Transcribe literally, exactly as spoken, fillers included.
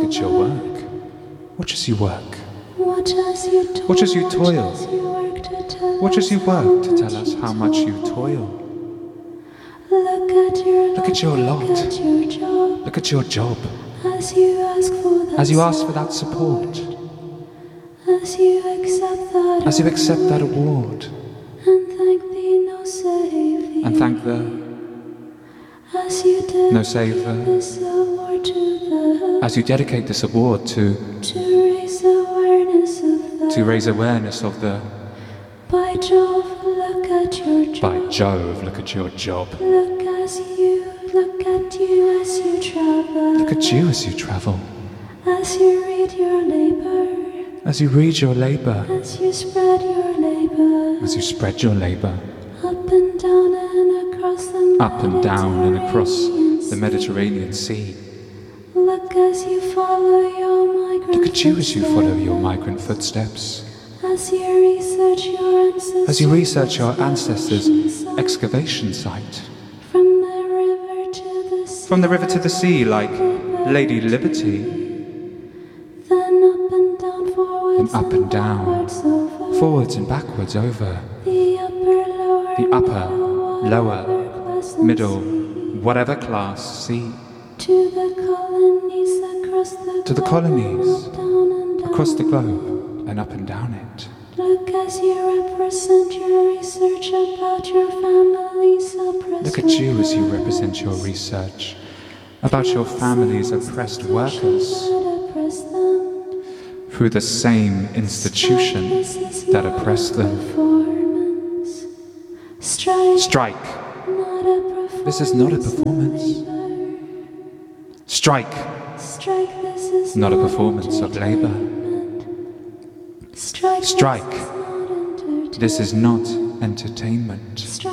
at your work. Watch as you work. Watch as you toil. Watch as you toil. Watch as you work to tell Watch as you work to us tell us how much you toil. Look at your Look at your lot. Look at your job. Look at your job. As you ask for that As you ask for that support. As you accept that As you accept that award. And thank thee, no save And thank the As you no saver. This award to the As you dedicate this award to To raise awareness of the to raise awareness of the By Jove, look at your job. By Jove, look at your job. Look as you, look at you as you travel. Look at you as you travel. As you read your labor. As you read your labor. As you spread your labor. As you spread your labor. Up and down and across the Up and down and across the Mediterranean Sea. Look as you follow your migrant Look at you as you follow your migrant footsteps. As you research your ancestors' As you research your ancestors' excavation site. From the river to the sea. From the river to the sea, like Lady Liberty. Then up and down, forwards Then up and down, backwards over forwards and backwards over the upper, lower, the upper, middle, lower, whatever class and middle, sea. whatever class, sea. To the colonies across the To the globe, colonies and up, down and down. across the globe and up and down it. Look as you represent your research about your family's oppressed Look at you as you workers. represent your research about your family's oppressed workers That oppress them. through the same institution This is that not oppressed a them. performance. Strike, Strike. not a performance. This is not a performance. Labor. Strike. Strike, this is Not a performance of labor. entertainment. Strike, Strike. this is not entertainment. This is not entertainment.